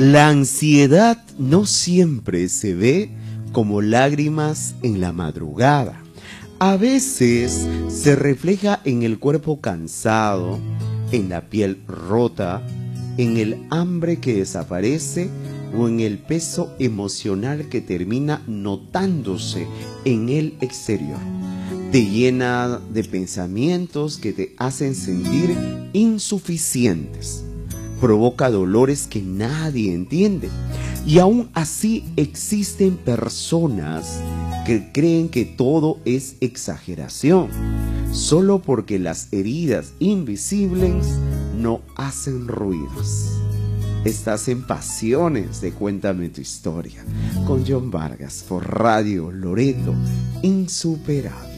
La ansiedad no siempre se ve como lágrimas en la madrugada. A veces se refleja en el cuerpo cansado, en la piel rota, en el hambre que desaparece o en el peso emocional que termina notándose en el exterior. Te llena de pensamientos que te hacen sentir insuficientes. Provoca dolores que nadie entiende. Y aún así existen personas que creen que todo es exageración, solo porque las heridas invisibles no hacen ruidos. Estás en Pasiones de Cuéntame tu Historia, con John Vargas por Radio Loreto, insuperable.